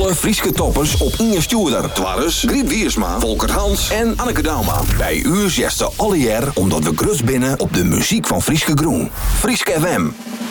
alle Frieske toppers op Inge Stuurder. Twarres, Griet Wiersma, Volker Hans en Anneke Dauma. Bij u zesde alle jaar omdat we grut binnen op de muziek van Frieske Groen. Frieske FM.